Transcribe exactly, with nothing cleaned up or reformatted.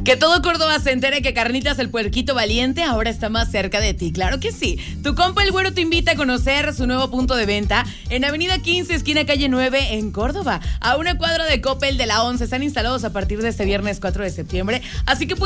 Que todo Córdoba se entere que Carnitas el Puerquito Valiente ahora está más cerca de ti. Claro que sí. Tu compa el Güero te invita a conocer su nuevo punto de venta en Avenida quince, esquina calle nueve, en Córdoba. A una cuadra de Coppel de la once. Están instalados a partir de este viernes cuatro de septiembre. Así que